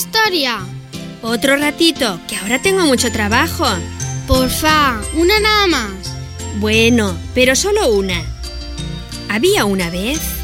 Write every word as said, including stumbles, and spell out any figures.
historia? Otro ratito, que ahora tengo mucho trabajo. Porfa, una nada más. Bueno, pero solo una. Había una vez